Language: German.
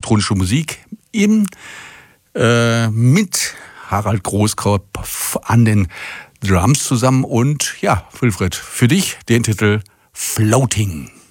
elektronische Musik, eben mit Harald Großkopf an den Drums zusammen. Und ja, Wilfried, für dich den Titel Floating.